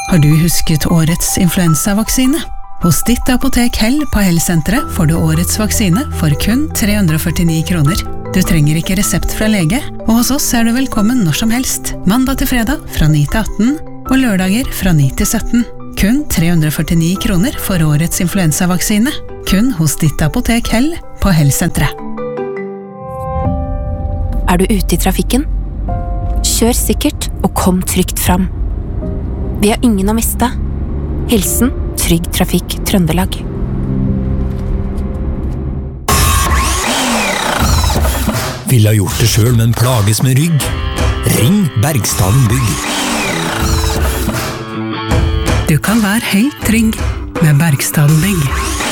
Har du husket årets influensavaksine? Hos ditt apotek Hell på Hell-senteret får du årets vaksine for kun 349 kroner. Du trenger ikke resept fra lege, og hos oss er du velkommen når som helst. Mandag til fredag fra 9 til 18, og lørdager fra 9 til 17. Kun 349 kroner for årets influensavaksine. Kun hos ditt apotek Hell på Hell-senteret. Er du ute i trafikken? Kjør sikkert og kom trygt fram. Vi har ingen å miste. Hilsen Trygg Trafikk Trøndelag. Vil ha gjort det selv, men plages med rygg? Ring Bergstaden Bygg. Du kan være helt trygg med Bergstaden Bygg.